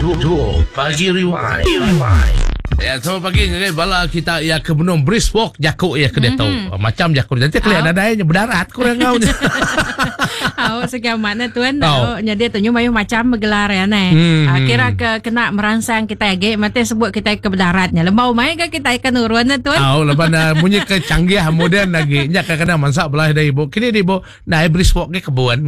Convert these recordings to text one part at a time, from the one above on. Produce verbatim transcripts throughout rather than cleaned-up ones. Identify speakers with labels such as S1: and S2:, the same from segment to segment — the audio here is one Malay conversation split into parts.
S1: Duo Pagi Rewind. Ya, selamat pagi guys. Bala kita ya ke Benung Brisk Walk jakuk ya ke deto. Mm-hmm. Macam jakuk nanti kelihatan ada yang berdarat kurang kau.
S2: Oh, sekian mana tuan. Oh, jadi tu nyu mayu macam menggelar ya ne. Hmm. Kira ke kena merangsang kita ge mate sebut kita ke berdaratnya. Lembau mai ke kita ikan urun tuan.
S1: Oh, lepas na munyi ke canggih moden lagi. Nya kadang masak belah dari ibu. Kini di ibu naik Brisk Walk ke kebun.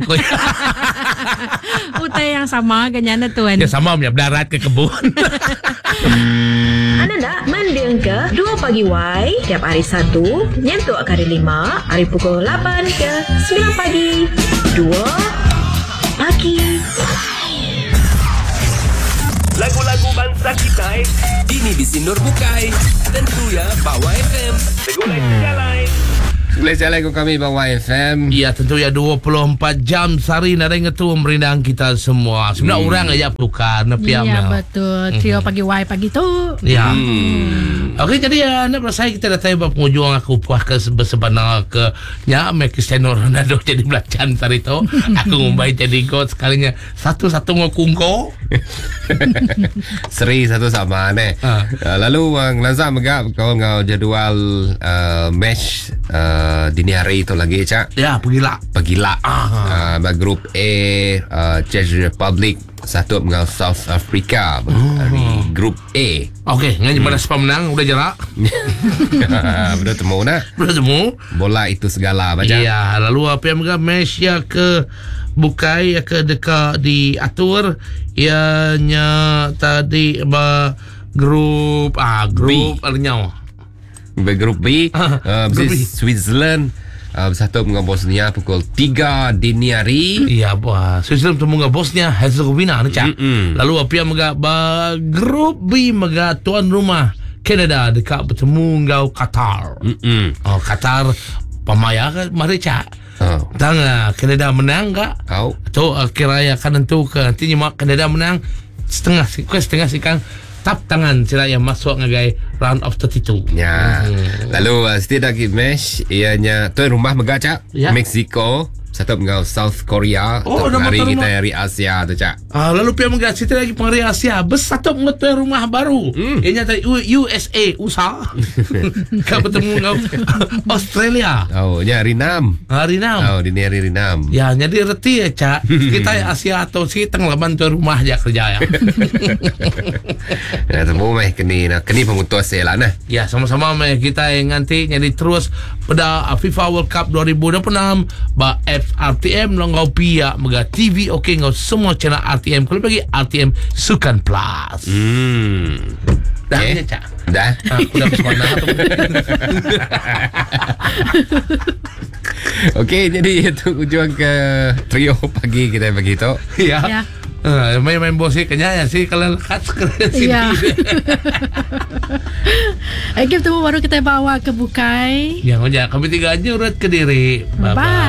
S2: Utai yang sama ganyana tuan.
S1: Ya sama punya berdarat ke kebun.
S3: Anda nak mendengar ke Dua Pagi Y tiap hari Sabtu nyentuk ke hari lima, hari pukul lapan ke sembilan pagi. Dua Pagi.
S4: Lagu-lagu bangsa kita ini disindur bukai. Tentu ya Bawah F M. Segulai sejalan.
S5: Boleh jalan dengan kami Bawah F M.
S1: Ya, tentu ya dua puluh empat jam sehari nada ngetu merindang kita semua. Sebenarnya hmm. orang aja tukar nepiam.
S2: Ya, betul. Trio hmm. pagi Y pagi tu.
S1: Ya. Hmm. Okey, jadi ya anda percaya kita datang bab pengunjung aku puas ke sebenar ke nya Cristiano Ronaldo jadi belacan tadi tu. Aku ngumbai jadi gol sekalinya satu-satu ngokungko.
S5: Seri satu sama ne. Ha. Lalu ang Lanza megak kau ngau jadual uh, match uh, dini hari itu lagi cak.
S1: Ya, pergilah.
S5: Pergilah. Ah, uh, grup A uh, Czech Republic satu dengan South Africa dari oh. grup A.
S1: Okey, ngani mana siapa menang udah jarak.
S5: Sudah temu nak.
S1: Sudah temu.
S5: Bola itu segala macam.
S1: Ya, lalu apa yang mereka Malaysia ke bukai ya ke dekat diatur ianya tadi ba grup ah grup arnyau.
S5: Grup B, uh, grup B. Switzerland Uh, bersatu dengan Bosnia pukul tiga dini hari.
S1: Ya, bah. Switzerland bertemu dengan Bosnia Herzegovina ni cak. Mm-mm. Lalu apa yang mega ba grup B mega tuan rumah Canada dekat bertemu dengan Qatar. Mm-mm. Oh, Qatar pamaya ke mari cak. Oh. Tang Canada menang enggak?
S5: Kau.
S1: Tu uh, kira akan tentu ke nanti mak Canada menang setengah setengah sikan tap tangan sila yang masuk ngagai round of thirty-two.
S5: Ya. Hmm. Lalu uh, setiap lagi match ianya tuan rumah megacak ya. Mexico satu dengan South Korea.
S1: Oh,
S5: hari kita dari Asia tu cak.
S1: Ah, lalu pihak megak setiap lagi pengari Asia bersatu dengan tuan rumah baru. Hmm. Ianya tadi U S A U S A. Kau bertemu dengan Australia.
S5: Oh, nya hari enam.
S1: Hari enam.
S5: Oh, dini hari enam.
S1: Ya, jadi reti ya cak. Kita Asia atau si teng laban tuan rumah aja kerja ya.
S5: Ya, temu meh kini nak kini pemutus lah nah.
S1: Ya, sama-sama meh kita yang nanti jadi terus pada FIFA World Cup dua ribu dua puluh enam ba R T M longgau pia mega T V okey ngau semua channel R T M kalau bagi R T M Sukan Plus.
S5: Hmm.
S1: Dah
S5: okay.
S1: Ya cak.
S5: Dah.
S1: Ha, aku dah bersemangat.
S5: Okey, jadi itu ujung ke trio pagi kita begitu.
S1: Ya.
S2: Ya.
S1: Uh, main-main bosik kenyanya sih kalau lekat sini.
S2: Ya. Oke, bertemu baru kita bawa ke Bukai.
S1: Yang aja kami tiga aja urut ke diri.
S2: Bye. Bye.